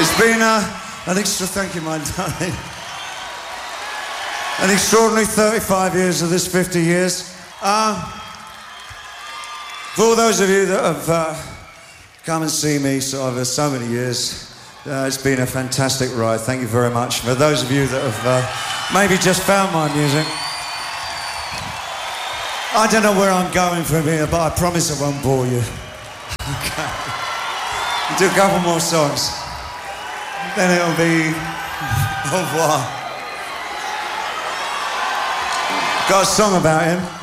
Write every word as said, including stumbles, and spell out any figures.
It's been uh, an extra, thank you, my darling. An extraordinary thirty-five years of this fifty years. Um, for all those of you that have uh, come and see me sort of uh, so many years, uh, it's been a fantastic ride. Thank you very much. For those of you that have uh, maybe just found my music, I don't know where I'm going from here, but I promise I won't bore you. Okay. We'll do a couple more songs. Then it'll be au revoir. Got a song about him.